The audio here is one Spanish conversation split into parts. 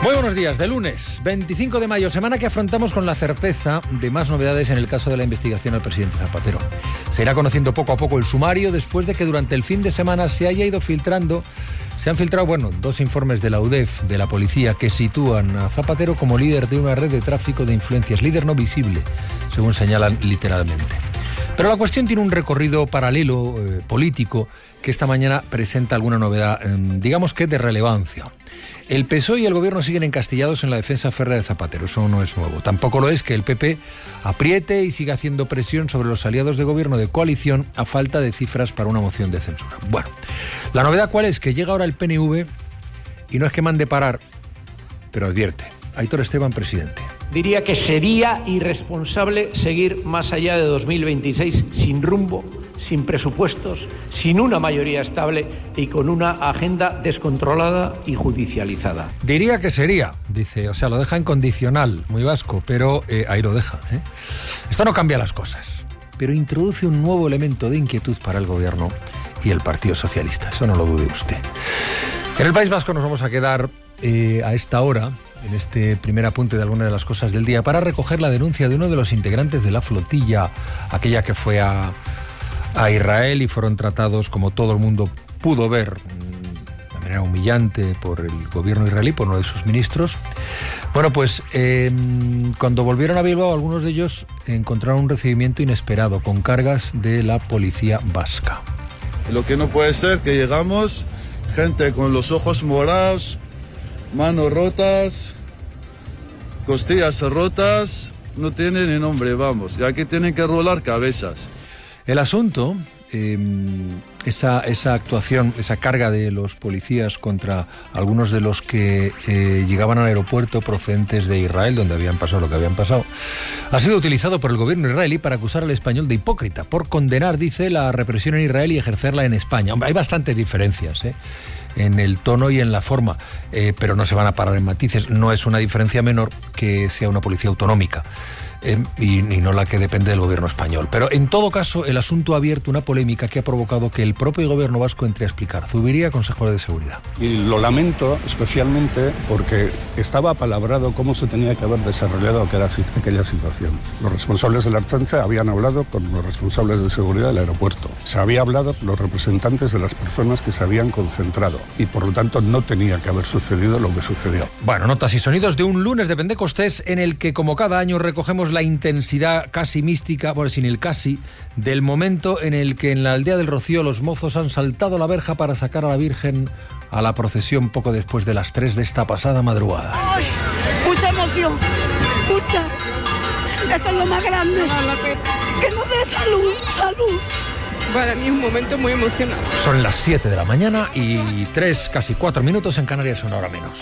Muy buenos días, de lunes 25 de mayo, semana que afrontamos con la certeza de más novedades en el caso de la investigación al presidente Zapatero. Se irá conociendo poco a poco el sumario después de que durante el fin de semana se han filtrado, dos informes de la UDEF, de la policía, que sitúan a Zapatero como líder de una red de tráfico de influencias, líder no visible, según señalan literalmente. Pero la cuestión tiene un recorrido paralelo político que esta mañana presenta alguna novedad, digamos que de relevancia. El PSOE y el Gobierno siguen encastillados en la defensa férrea de Zapatero, eso no es nuevo. Tampoco lo es que el PP apriete y siga haciendo presión sobre los aliados de Gobierno de coalición a falta de cifras para una moción de censura. Bueno, la novedad ¿cuál es? Que llega ahora el PNV y no es que mande parar, pero advierte. Aitor Esteban, presidente. Diría que sería irresponsable seguir más allá de 2026 sin rumbo, sin presupuestos, sin una mayoría estable y con una agenda descontrolada y judicializada. Diría que sería, dice, o sea, lo deja en condicional, muy vasco, pero ahí lo deja. Esto no cambia las cosas, pero introduce un nuevo elemento de inquietud para el Gobierno y el Partido Socialista, eso no lo dude usted. En el País Vasco nos vamos a quedar a esta hora, en este primer apunte de alguna de las cosas del día, para recoger la denuncia de uno de los integrantes de la flotilla, aquella que fue a Israel y fueron tratados, como todo el mundo pudo ver, de manera humillante por el gobierno israelí, por uno de sus ministros. Bueno, pues cuando volvieron a Bilbao, algunos de ellos encontraron un recibimiento inesperado, con cargas de la policía vasca. Lo que no puede ser que llegamos, gente con los ojos morados, manos rotas, costillas rotas, no tiene ni nombre, vamos. Y aquí tienen que rolar cabezas. El asunto, esa actuación, esa carga de los policías contra algunos de los que llegaban al aeropuerto procedentes de Israel, donde habían pasado lo que habían pasado, ha sido utilizado por el gobierno israelí para acusar al español de hipócrita, por condenar, dice, la represión en Israel y ejercerla en España. Hombre, hay bastantes diferencias, en el tono y en la forma, pero no se van a parar en matices. No es una diferencia menor que sea una policía autonómica y no la que depende del gobierno español. Pero en todo caso, el asunto ha abierto una polémica que ha provocado que el propio gobierno vasco entre a explicar. Zubiría, consejero de seguridad. Y lo lamento especialmente porque estaba apalabrado cómo se tenía que haber desarrollado aquella situación. Los responsables de la Ertzaintza habían hablado con los responsables de seguridad del aeropuerto. Se había hablado con los representantes de las personas que se habían concentrado y por lo tanto no tenía que haber sucedido lo que sucedió. Bueno, notas y sonidos de un lunes de Pentecostés en el que, como cada año, recogemos la intensidad casi mística, bueno, sin el casi, del momento en el que en la aldea del Rocío los mozos han saltado la verja para sacar a la Virgen a la procesión poco después de las 3 de esta pasada madrugada. ¡Ay! Mucha emoción, mucha. Esto es lo más grande. Que nos dé salud, salud. Para mí es un momento muy emocionante. Son las 7 de la mañana y 3, casi 4 minutos en Canarias, una hora menos.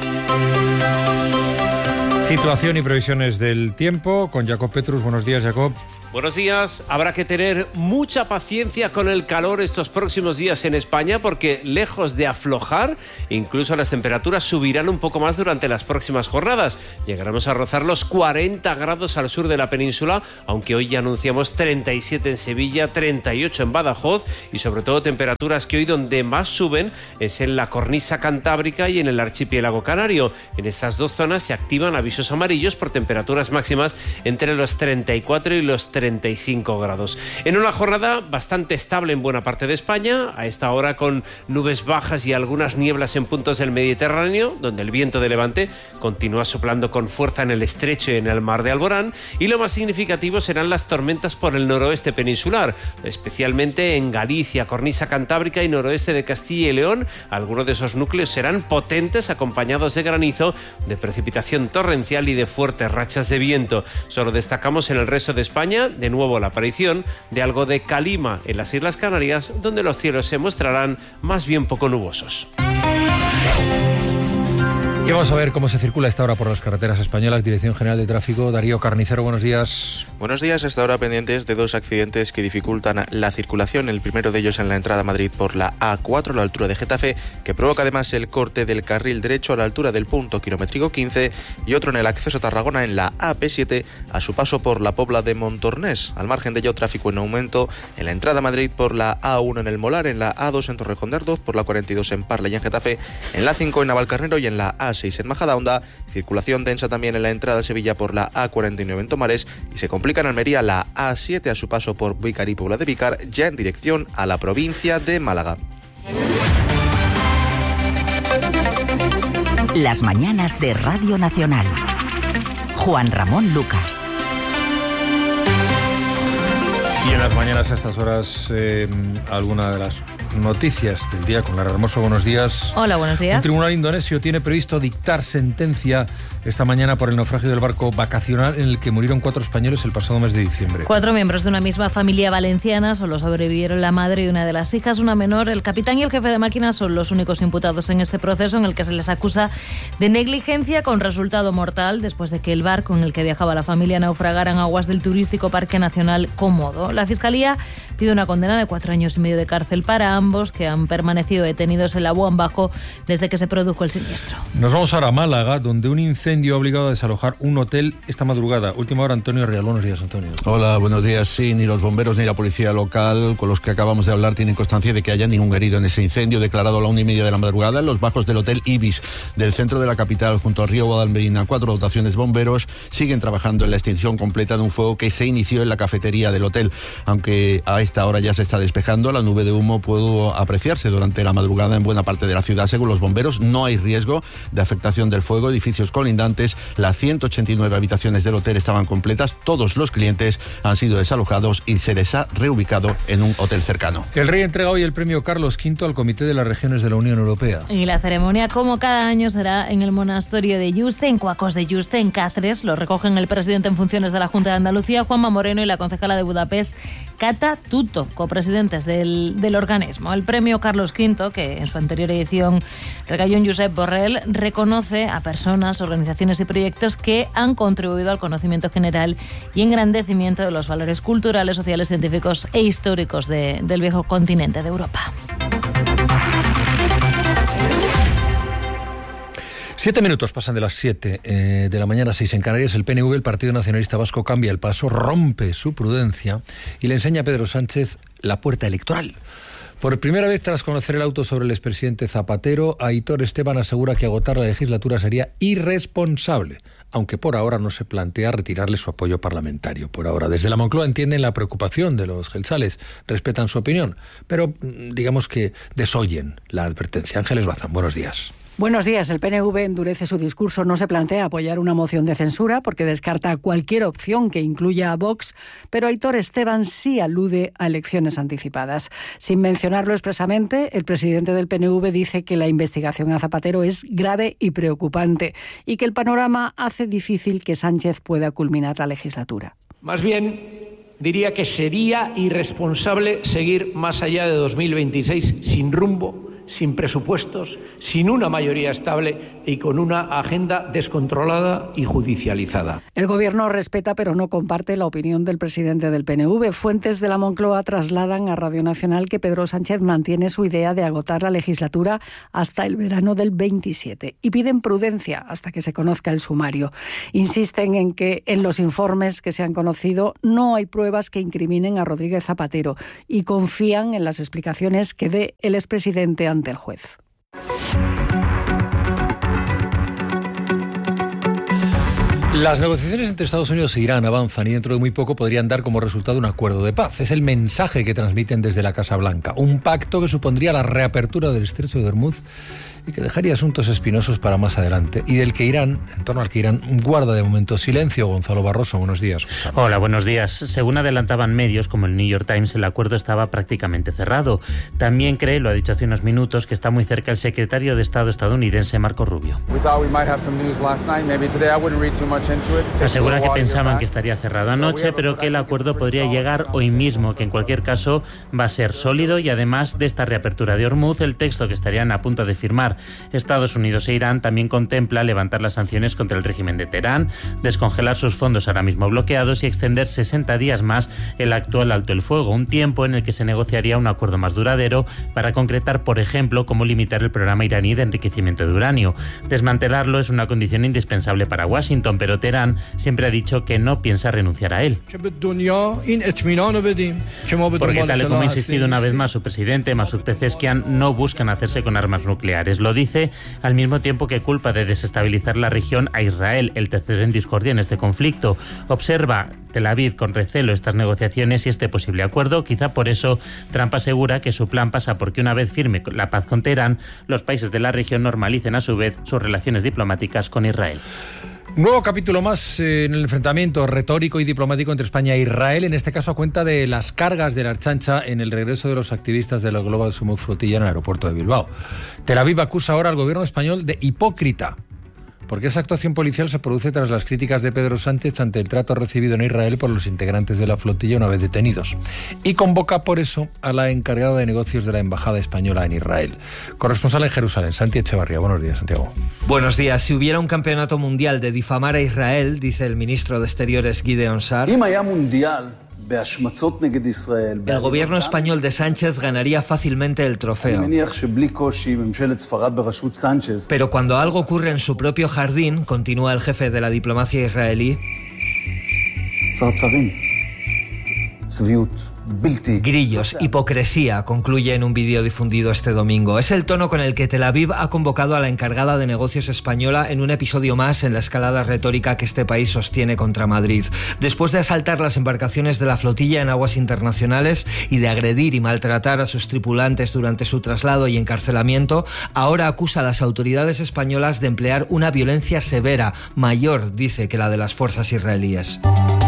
Situación y previsiones del tiempo con Jacob Petrus. Buenos días, Jacob. Buenos días. Habrá que tener mucha paciencia con el calor estos próximos días en España porque, lejos de aflojar, incluso las temperaturas subirán un poco más durante las próximas jornadas. Llegaremos a rozar los 40 grados al sur de la península, aunque hoy ya anunciamos 37 en Sevilla, 38 en Badajoz y sobre todo temperaturas que hoy donde más suben es en la cornisa cantábrica y en el archipiélago canario. En estas dos zonas se activan avisos amarillos por temperaturas máximas entre los 34 y los 35 grados. En una jornada bastante estable en buena parte de España, a esta hora con nubes bajas y algunas nieblas en puntos del Mediterráneo, donde el viento de levante continúa soplando con fuerza en el estrecho y en el mar de Alborán, y lo más significativo serán las tormentas por el noroeste peninsular, especialmente en Galicia, cornisa cantábrica y noroeste de Castilla y León. Algunos de esos núcleos serán potentes, acompañados de granizo, de precipitación torrencial y de fuertes rachas de viento. Solo destacamos en el resto de España de nuevo la aparición de algo de calima en las Islas Canarias, donde los cielos se mostrarán más bien poco nubosos. Y vamos a ver cómo se circula a esta hora por las carreteras españolas. Dirección General de Tráfico, Darío Carnicero, buenos días. Buenos días, hasta ahora pendientes de dos accidentes que dificultan la circulación. El primero de ellos en la entrada a Madrid por la A4 a la altura de Getafe, que provoca además el corte del carril derecho a la altura del punto kilométrico 15, y otro en el acceso a Tarragona en la AP7 a su paso por la Pobla de Montornés. Al margen de ello, tráfico en aumento en la entrada a Madrid por la A1 en el Molar, en la A2 en Torrejón de Ardoz, por la 42 en Parla y en Getafe, en la A5 en Navalcarnero y en la A6 A6 en Majadahonda, circulación densa también en la entrada a Sevilla por la A49 en Tomares y se complica en Almería la A7 a su paso por Vícar y Puebla de Vícar, ya en dirección a la provincia de Málaga. Las mañanas de Radio Nacional. Juan Ramón Lucas. Y en las mañanas a estas horas, alguna de las noticias del día con Lara Hermoso. Buenos días. Hola, buenos días. Un tribunal indonesio tiene previsto dictar sentencia esta mañana por el naufragio del barco vacacional en el que murieron 4 españoles el pasado mes de diciembre. 4 miembros de una misma familia valenciana, solo sobrevivieron la madre y una de las hijas, una menor. El capitán y el jefe de máquinas son los únicos imputados en este proceso en el que se les acusa de negligencia con resultado mortal después de que el barco en el que viajaba la familia naufragara en aguas del turístico Parque Nacional Komodo. La Fiscalía pide una condena de 4 años y medio de cárcel para ambos, que han permanecido detenidos en Labuan Bajo desde que se produjo el siniestro. Nos vamos ahora a Málaga, donde un incendio ha obligado a desalojar un hotel esta madrugada. Última hora, Antonio Real. Buenos días, Antonio. Hola, buenos días. Sí, ni los bomberos ni la policía local con los que acabamos de hablar tienen constancia de que haya ningún herido en ese incendio declarado a la 1:30 de la madrugada en los bajos del Hotel Ibis del centro de la capital junto al río Guadalmedina. 4 dotaciones bomberos siguen trabajando en la extinción completa de un fuego que se inició en la cafetería del hotel. Aunque a esta hora ya se está despejando, la nube de humo pudo apreciarse durante la madrugada en buena parte de la ciudad. Según los bomberos, no hay riesgo de afectación del fuego. Edificios colindantes, las 189 habitaciones del hotel estaban completas. Todos los clientes han sido desalojados y se les ha reubicado en un hotel cercano. El rey entrega hoy el premio Carlos V al Comité de las Regiones de la Unión Europea. Y la ceremonia, como cada año, será en el monasterio de Yuste, en Cuacos de Yuste, en Cáceres. Lo recogen el presidente en funciones de la Junta de Andalucía, Juanma Moreno, y la concejala de Budapest, Cata Tuto, copresidentes del organismo. El premio Carlos V, que en su anterior edición recayó en Josep Borrell, reconoce a personas, organizaciones y proyectos que han contribuido al conocimiento general y engrandecimiento de los valores culturales, sociales, científicos e históricos del viejo continente de Europa. 7 minutos pasan de las 7 de la mañana, 6 en Canarias. El PNV, el Partido Nacionalista Vasco, cambia el paso, rompe su prudencia y le enseña a Pedro Sánchez la puerta electoral. Por primera vez tras conocer el auto sobre el expresidente Zapatero, Aitor Esteban asegura que agotar la legislatura sería irresponsable, aunque por ahora no se plantea retirarle su apoyo parlamentario. Por ahora, desde la Moncloa entienden la preocupación de los geltzales, respetan su opinión, pero digamos que desoyen la advertencia. Ángeles Bazán, buenos días. Buenos días. El PNV endurece su discurso. No se plantea apoyar una moción de censura porque descarta cualquier opción que incluya a Vox, pero Aitor Esteban sí alude a elecciones anticipadas. Sin mencionarlo expresamente, el presidente del PNV dice que la investigación a Zapatero es grave y preocupante y que el panorama hace difícil que Sánchez pueda culminar la legislatura. Más bien, diría que sería irresponsable seguir más allá de 2026 sin rumbo, sin presupuestos, sin una mayoría estable y con una agenda descontrolada y judicializada. El Gobierno respeta pero no comparte la opinión del presidente del PNV. Fuentes de la Moncloa trasladan a Radio Nacional que Pedro Sánchez mantiene su idea de agotar la legislatura hasta el verano del 27 y piden prudencia hasta que se conozca el sumario. Insisten en que en los informes que se han conocido no hay pruebas que incriminen a Rodríguez Zapatero y confían en las explicaciones que dé el expresidente ante el juez. Las negociaciones entre Estados Unidos e Irán avanzan y dentro de muy poco podrían dar como resultado un acuerdo de paz. Es el mensaje que transmiten desde la Casa Blanca. Un pacto que supondría la reapertura del estrecho de Hormuz y que dejaría asuntos espinosos para más adelante y del que Irán, en torno al que Irán guarda de momento silencio. Gonzalo Barroso, buenos días. Hola, buenos días. Según adelantaban medios como el New York Times, el acuerdo estaba prácticamente cerrado. También cree, lo ha dicho hace unos minutos, que está muy cerca el secretario de Estado estadounidense, Marco Rubio. Asegura que pensaban que estaría cerrado anoche, pero que el acuerdo podría llegar hoy mismo, que en cualquier caso va a ser sólido y además de esta reapertura de Hormuz, el texto que estarían a punto de firmar Estados Unidos e Irán también contempla levantar las sanciones contra el régimen de Teherán, descongelar sus fondos ahora mismo bloqueados y extender 60 días más el actual alto el fuego, un tiempo en el que se negociaría un acuerdo más duradero para concretar, por ejemplo, cómo limitar el programa iraní de enriquecimiento de uranio. Desmantelarlo es una condición indispensable para Washington, pero Teherán siempre ha dicho que no piensa renunciar a él. Porque tal y como ha insistido una vez más su presidente, Masoud Pezeshkian, no buscan hacerse con armas nucleares. Lo dice al mismo tiempo que culpa de desestabilizar la región a Israel, el tercero en discordia en este conflicto. Observa Tel Aviv con recelo estas negociaciones y este posible acuerdo. Quizá por eso Trump asegura que su plan pasa porque una vez firme la paz con Teherán, los países de la región normalicen a su vez sus relaciones diplomáticas con Israel. Nuevo capítulo más en el enfrentamiento retórico y diplomático entre España e Israel, en este caso a cuenta de las cargas de la Archancha en el regreso de los activistas de la Global Summit Flotilla en el aeropuerto de Bilbao. Tel Aviv acusa ahora al gobierno español de hipócrita, porque esa actuación policial se produce tras las críticas de Pedro Sánchez ante el trato recibido en Israel por los integrantes de la flotilla una vez detenidos. Y convoca por eso a la encargada de negocios de la Embajada Española en Israel. Corresponsal en Jerusalén, Santi Echevarría. Buenos días, Santiago. Buenos días. Si hubiera un campeonato mundial de difamar a Israel, dice el ministro de Exteriores Gideon Sa'ar, el gobierno español de Sánchez ganaría fácilmente el trofeo. Pero cuando algo ocurre en su propio jardín, continúa el jefe de la diplomacia israelí, grillos, hipocresía, concluye en un vídeo difundido este domingo. Es el tono con el que Tel Aviv ha convocado a la encargada de negocios española en un episodio más en la escalada retórica que este país sostiene contra Madrid. Después de asaltar las embarcaciones de la flotilla en aguas internacionales y de agredir y maltratar a sus tripulantes durante su traslado y encarcelamiento, ahora acusa a las autoridades españolas de emplear una violencia severa, mayor, dice, que la de las fuerzas israelíes.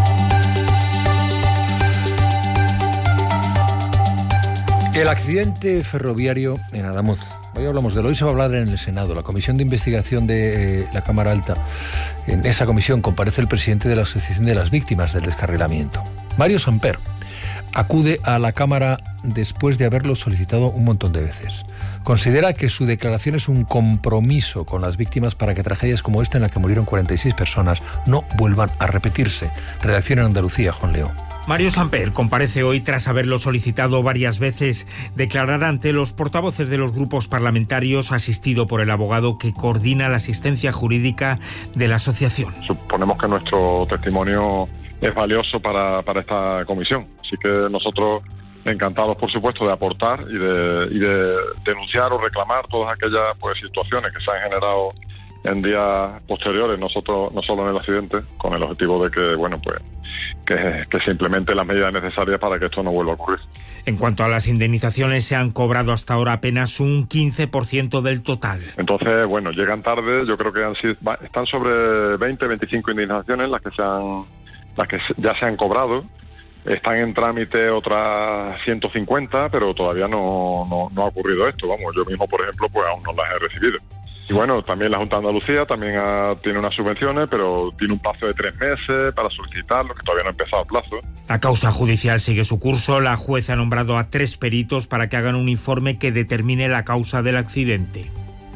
El accidente ferroviario en Adamuz. Hoy hablamos de él. Hoy se va a hablar en el Senado. La Comisión de Investigación de la Cámara Alta. En esa comisión comparece el presidente de la Asociación de las Víctimas del Descarrilamiento. Mario Samper acude a la Cámara después de haberlo solicitado un montón de veces. Considera que su declaración es un compromiso con las víctimas para que tragedias como esta, en la que murieron 46 personas, no vuelvan a repetirse. Redacción en Andalucía, Juan Leo. Mario Samper comparece hoy tras haberlo solicitado varias veces. Declarará ante los portavoces de los grupos parlamentarios, asistido por el abogado que coordina la asistencia jurídica de la asociación. Suponemos que nuestro testimonio es valioso para esta comisión, así que nosotros encantados, por supuesto, de aportar y de denunciar o reclamar todas aquellas situaciones que se han generado en días posteriores, no solo en el accidente, con el objetivo de que se implementen las medidas necesarias para que esto no vuelva a ocurrir. En cuanto a las indemnizaciones, se han cobrado hasta ahora apenas un 15% del total. Entonces, llegan tarde. Yo creo que están sobre 20-25 indemnizaciones las que ya se han cobrado. Están en trámite otras 150, pero todavía no ha ocurrido esto. Yo mismo, por ejemplo, aún no las he recibido. Y también la Junta de Andalucía también tiene unas subvenciones, pero tiene un plazo de 3 meses para solicitarlo, que todavía no ha empezado el plazo. La causa judicial sigue su curso. La jueza ha nombrado a 3 peritos para que hagan un informe que determine la causa del accidente.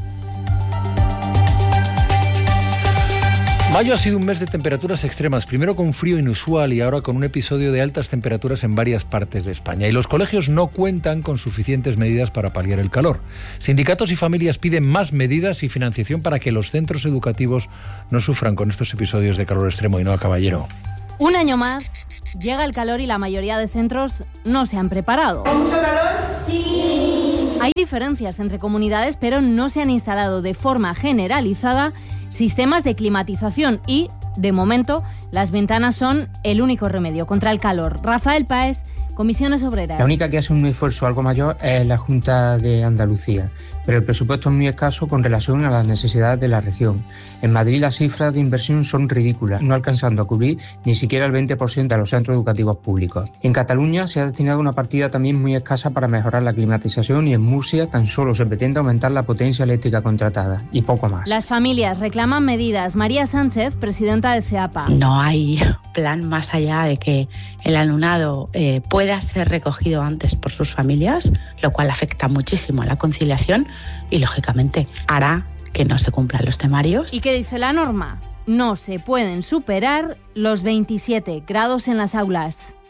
Mayo ha sido un mes de temperaturas extremas, primero con frío inusual y ahora con un episodio de altas temperaturas en varias partes de España. Y los colegios no cuentan con suficientes medidas para paliar el calor. Sindicatos y familias piden más medidas y financiación para que los centros educativos no sufran con estos episodios de calor extremo. Y no, Caballero. Un año más, llega el calor y la mayoría de centros no se han preparado. ¿Con mucho calor? Sí. Hay diferencias entre comunidades, pero no se han instalado de forma generalizada sistemas de climatización y, de momento, las ventanas son el único remedio contra el calor. Rafael Páez, Comisiones Obreras. La única que hace un esfuerzo algo mayor es la Junta de Andalucía, pero el presupuesto es muy escaso con relación a las necesidades de la región. En Madrid las cifras de inversión son ridículas, no alcanzando a cubrir ni siquiera el 20% de los centros educativos públicos. En Cataluña se ha destinado una partida también muy escasa para mejorar la climatización y en Murcia tan solo se pretende aumentar la potencia eléctrica contratada y poco más. Las familias reclaman medidas. María Sánchez, presidenta de CEAPA. No hay plan más allá de que el alumnado pueda ser recogido antes por sus familias, lo cual afecta muchísimo a la conciliación y, lógicamente, hará que no se cumplan los temarios. ¿Y qué dice la norma? No se pueden superar los 27 grados en las aulas.